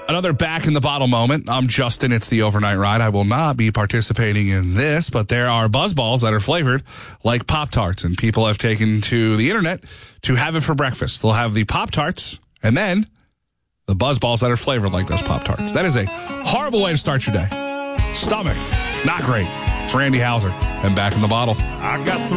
Another back in the bottle moment. I'm Justin. It's the overnight ride. I will not be participating in this, but there are BuzzBalls that are flavored like Pop-Tarts, and people have taken to the internet to have it for breakfast. They'll have the Pop-Tarts and then the BuzzBalls that are flavored like those Pop-Tarts. That is a horrible way to start your day. Stomach, not great. It's Randy Hauser and Back in the Bottle. I got